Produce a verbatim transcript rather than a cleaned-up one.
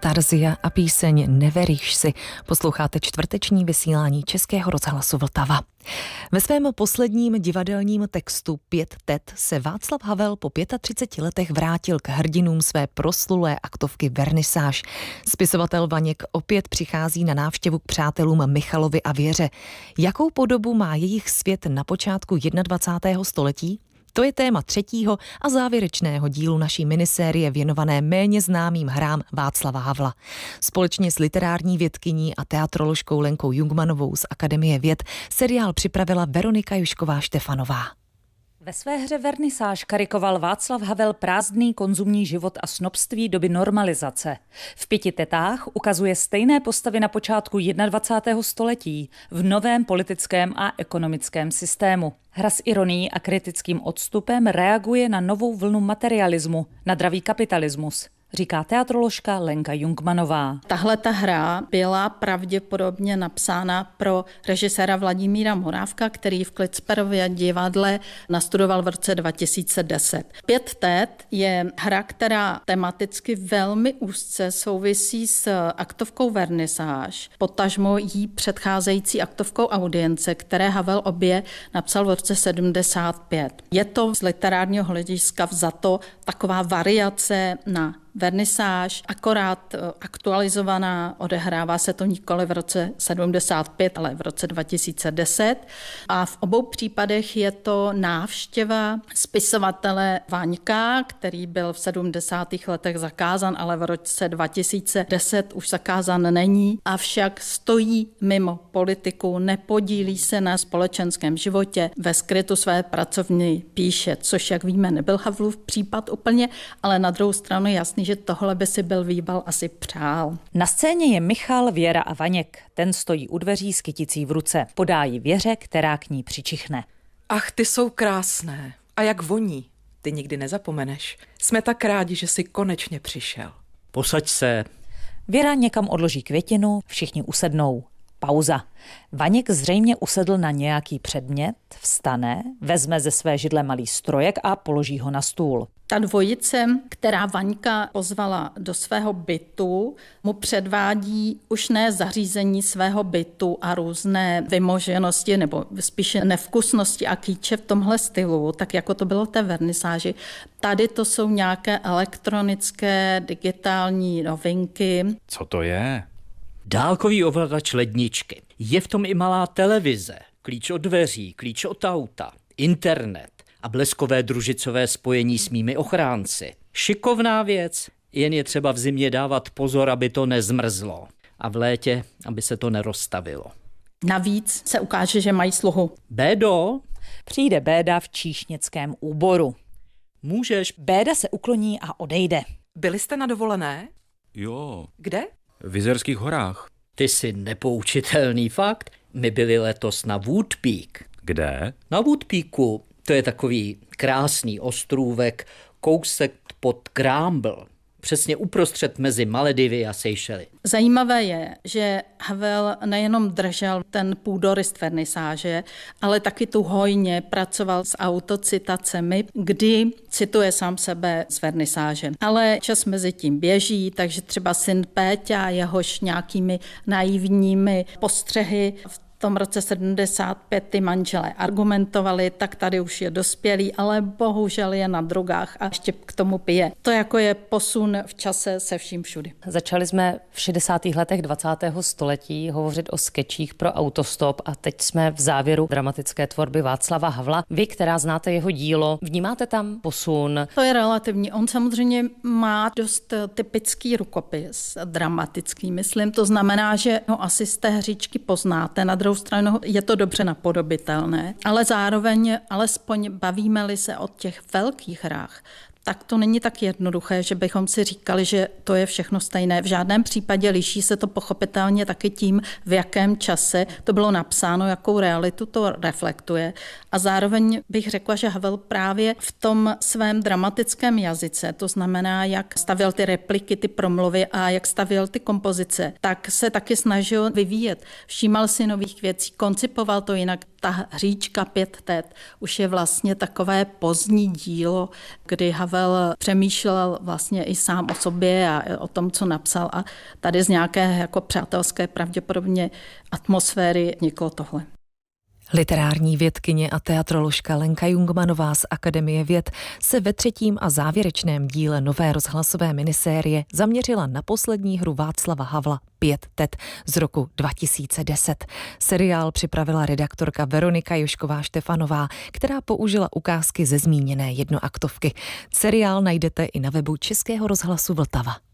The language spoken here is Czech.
Tarzia a píseň Neveríš si. Posloucháte čtvrteční vysílání Českého rozhlasu Vltava. Ve svém posledním divadelním textu Pět tet se Václav Havel po třiceti pěti letech vrátil k hrdinům své proslulé aktovky Vernisáž. Spisovatel Vaněk opět přichází na návštěvu k přátelům Michalovi a Věře. Jakou podobu má jejich svět na počátku dvacátého prvního století? To je téma třetího a závěrečného dílu naší minisérie věnované méně známým hrám Václava Havla. Společně s literární vědkyní a teatroložkou Lenkou Jungmanovou z Akademie věd seriál připravila Veronika Jušková-Štefanová. Ve své hře Vernisáž karikoval Václav Havel prázdný konzumní život a snobství doby normalizace. V Pěti tetách ukazuje stejné postavy na počátku dvacátého prvního století v novém politickém a ekonomickém systému. Hra s ironií a kritickým odstupem reaguje na novou vlnu materialismu, na dravý kapitalismus, říká teatroložka Lenka Jungmanová. Tahle ta hra byla pravděpodobně napsána pro režiséra Vladimíra Morávka, který v Klitsperově divadle nastudoval v roce dva tisíce deset. Pět tet je hra, která tematicky velmi úzce souvisí s aktovkou Vernisáž, potažmo jí předcházející aktovkou Audience, které Havel obě napsal v roce sedmdesát pět. Je to z literárního hlediska vzato taková variace na Vernisáž, akorát aktualizovaná, odehrává se to nikoli v roce sedmdesát pět, ale v roce dva tisíce deset. A v obou případech je to návštěva spisovatele Vaňka, který byl v sedmdesátých letech zakázán, ale v roce dva tisíce deset už zakázán není, avšak stojí mimo politiku, nepodílí se na společenském životě, ve skrytu své pracovny píše, což, jak víme, nebyl Havlův případ úplně, ale na druhou stranu jasný, že tohle by si byl Výbal asi přál. Na scéně je Michal, Věra a Vaněk. Ten stojí u dveří s kyticí v ruce. Podá ji Věře, která k ní přičichne. Ach, ty jsou krásné. A jak voní. Ty nikdy nezapomeneš. Jsme tak rádi, že jsi konečně přišel. Posaď se. Věra někam odloží květinu, všichni usednou. Pauza. Vaněk zřejmě usedl na nějaký předmět, vstane, vezme ze své židle malý strojek a položí ho na stůl. Ta dvojice, která Vaňka pozvala do svého bytu, mu předvádí už ne zařízení svého bytu a různé vymoženosti nebo spíše nevkusnosti a kýče v tomhle stylu, tak jako to bylo v té vernisáži. Tady to jsou nějaké elektronické digitální novinky. Co to je? Dálkový ovladač ledničky. Je v tom i malá televize, klíč od dveří, klíč od auta, internet a bleskové družicové spojení s mými ochránci. Šikovná věc, jen je třeba v zimě dávat pozor, aby to nezmrzlo. A v létě, aby se to neroztavilo. Navíc se ukáže, že mají sluhu. Bédo? Přijde Béda v číšnickém úboru. Můžeš. Béda se ukloní a odejde. Byli jste na dovolené? Jo. Kde? V Jizerských horách. Ty jsi nepoučitelný fakt. My byli letos na Woodpeak. Kde? Na Woodpeaku. To je takový krásný ostrůvek, kousek pod Grámbl. Přesně uprostřed mezi Maledivy a Seychely. Zajímavé je, že Havel nejenom držel ten půdorys vernisáže, ale taky tu hojně pracoval s autocitacemi, kdy cituje sám sebe z vernisáže. Ale čas mezi tím běží, takže třeba syn Péťa, jehož nějakými naivními postřehy v V tom roce sedmdesát pět ty manželé argumentovali, tak tady už je dospělý, ale bohužel je na drogách a ještě k tomu pije. To jako je posun v čase se vším všudy. Začali jsme v šedesátých letech dvacátého století hovořit o skečích pro autostop a teď jsme v závěru dramatické tvorby Václava Havla. Vy, která znáte jeho dílo, vnímáte tam posun? To je relativní. On samozřejmě má dost typický rukopis, dramatický, myslím. To znamená, že ho asi z té hříčky poznáte. Na druhou stranu je to dobře napodobitelné, ale zároveň, alespoň bavíme-li se o těch velkých hrách, tak to není tak jednoduché, že bychom si říkali, že to je všechno stejné. V žádném případě liší se to pochopitelně taky tím, v jakém čase to bylo napsáno, jakou realitu to reflektuje. A zároveň bych řekla, že Havel právě v tom svém dramatickém jazyce, to znamená, jak stavěl ty repliky, ty promluvy a jak stavěl ty kompozice, tak se taky snažil vyvíjet. Všímal si nových věcí, koncipoval to jinak. Ta hříčka Pět tet už je vlastně takové pozdní dílo, kdy Havel Havel přemýšlel vlastně i sám o sobě a o tom, co napsal a tady z nějaké jako přátelské pravděpodobně atmosféry vzniklo tohle. Literární vědkyně a teatroložka Lenka Jungmanová z Akademie věd se ve třetím a závěrečném díle nové rozhlasové minisérie zaměřila na poslední hru Václava Havla Pět tet z roku dva tisíce deset. Seriál připravila redaktorka Veronika Jošková-Štefanová, která použila ukázky ze zmíněné jednoaktovky. Seriál najdete i na webu Českého rozhlasu Vltava.